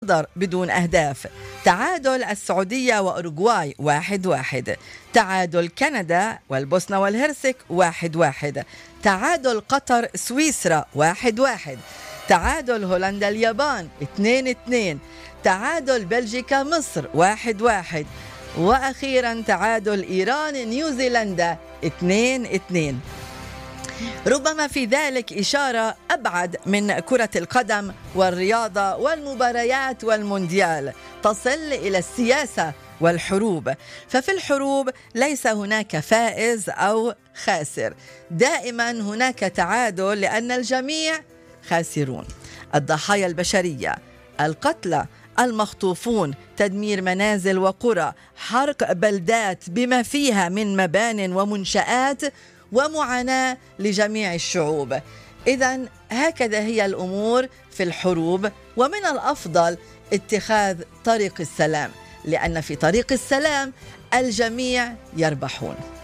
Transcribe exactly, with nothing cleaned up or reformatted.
قطر بدون أهداف. تعادل السعودية وأوروغواي واحد واحد. تعادل كندا والبوسنة والهرسك واحد واحد. تعادل قطر سويسرا واحد واحد. تعادل هولندا اليابان اثنين اثنين. تعادل بلجيكا مصر واحد واحد. وأخيرا تعادل إيران نيوزيلندا اثنين اثنين. ربما في ذلك إشارة أبعد من كرة القدم والرياضة والمباريات والمونديال، تصل إلى السياسة والحروب. ففي الحروب ليس هناك فائز أو خاسر، دائما هناك تعادل لأن الجميع خاسرون. الضحايا البشرية، القتلى، المخطوفون، تدمير منازل وقرى، حرق بلدات بما فيها من مبان ومنشآت، ومعاناة لجميع الشعوب. إذن هكذا هي الأمور في الحروب، ومن الأفضل اتخاذ طريق السلام، لأن في طريق السلام الجميع يربحون.